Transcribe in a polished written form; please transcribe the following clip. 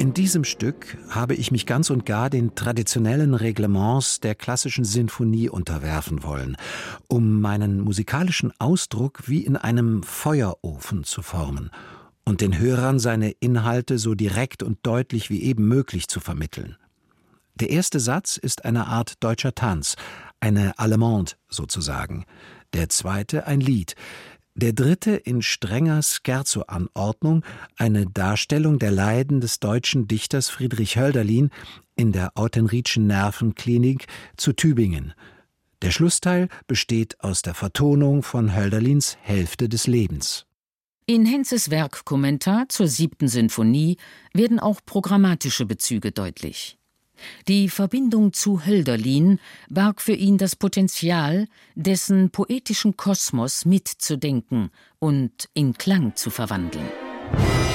In diesem Stück habe ich mich ganz und gar den traditionellen Reglements der klassischen Sinfonie unterwerfen wollen, um meinen musikalischen Ausdruck wie in einem Feuerofen zu formen und den Hörern seine Inhalte so direkt und deutlich wie eben möglich zu vermitteln. Der erste Satz ist eine Art deutscher Tanz, eine Allemande sozusagen, der zweite ein Lied, der dritte in strenger Scherzo-Anordnung eine Darstellung der Leiden des deutschen Dichters Friedrich Hölderlin in der Autenriedschen Nervenklinik zu Tübingen. Der Schlussteil besteht aus der Vertonung von Hölderlins Hälfte des Lebens. In Henzes Werkkommentar zur 7. Sinfonie werden auch programmatische Bezüge deutlich. Die Verbindung zu Hölderlin barg für ihn das Potenzial, dessen poetischen Kosmos mitzudenken und in Klang zu verwandeln.